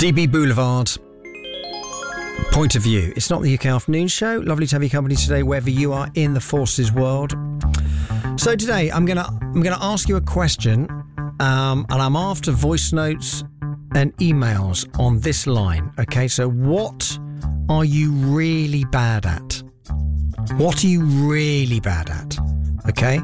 DB Boulevard. Point of View. It's not the UK Afternoon Show. Lovely to have your company today, wherever you are in the forces world. So today, I'm gonna ask you a question, and I'm after voice notes and emails on this line. Okay, so what are you really bad at? What are you really bad at? Okay.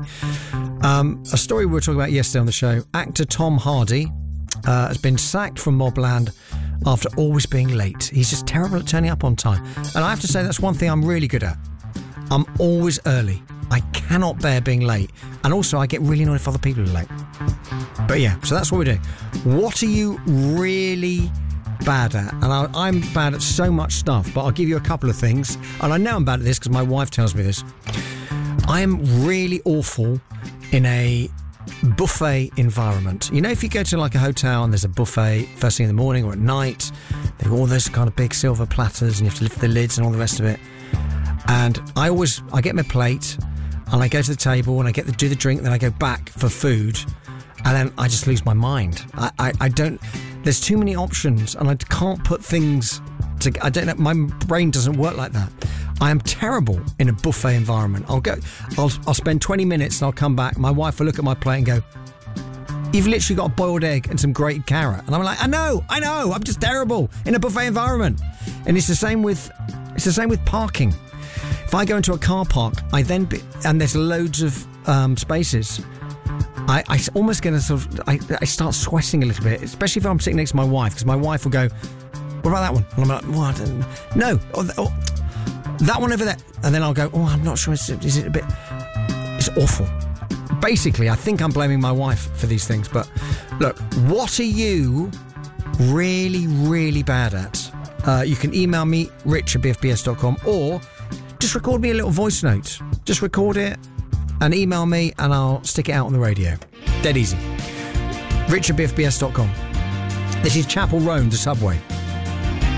A story we were talking about yesterday on the show. Actor Tom Hardy has been sacked from Mobland after always being late. He's just terrible at turning up on time. And I have to say, that's one thing I'm really good at. I'm always early. I cannot bear being late. And also, I get really annoyed if other people are late. But yeah, so that's what we're doing. What are you really bad at? And I'm bad at so much stuff, but I'll give you a couple of things. And I know I'm bad at this because my wife tells me this. I am really awful in a buffet environment. You know, if you go to like a hotel and there's a buffet first thing in the morning or at night, they've all those kind of big silver platters and you have to lift the lids and all the rest of it. And I get my plate and I go to the table and I do the drink, and then I go back for food, and then I just lose my mind. I don't. There's too many options, and I can't put things. I don't know. My brain doesn't work like that. I am terrible in a buffet environment. I'll spend 20 minutes and I'll come back. My wife will look at my plate and go, "You've literally got a boiled egg and some grated carrot." And I'm like, I know. I'm just terrible in a buffet environment. And it's the same with parking. If I go into a car park, and there's loads of spaces, I almost get I start sweating a little bit, especially if I'm sitting next to my wife, because my wife will go, "What about that one?" And I'm like, "What? No. That one over there." And then I'll go, "Oh, I'm not sure. Is it a bit..." It's awful. Basically, I think I'm blaming my wife for these things. But look, what are you really, really bad at? You can email me, rich@bfbs.com, or just record me a little voice note. Just record it and email me and I'll stick it out on the radio. Dead easy. rich@bfbs.com. This is Chapel Roan, the subway.